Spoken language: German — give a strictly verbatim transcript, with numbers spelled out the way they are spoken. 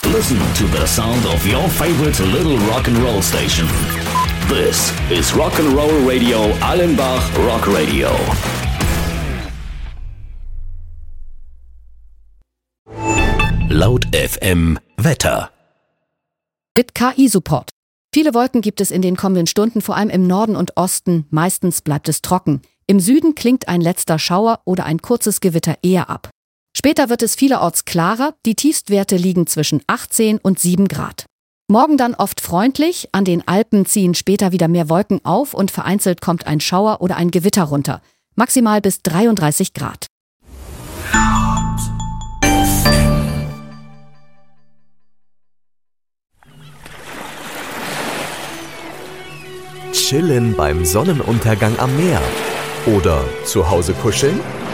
Listen to the sound of your favorite little rock and roll station. This is Rock and Roll Radio Allenbach Rock Radio. Laut F M Wetter. Mit K I-Support. Viele Wolken gibt es in den kommenden Stunden, vor allem im Norden und Osten. Meistens bleibt es trocken. Im Süden klingt ein letzter Schauer oder ein kurzes Gewitter eher ab. Später wird es vielerorts klarer. Die Tiefstwerte liegen zwischen achtzehn und sieben Grad. Morgen dann oft freundlich. An den Alpen ziehen später wieder mehr Wolken auf und vereinzelt kommt ein Schauer oder ein Gewitter runter. Maximal bis dreiunddreißig Grad. Chillen beim Sonnenuntergang am Meer oder zu Hause kuscheln?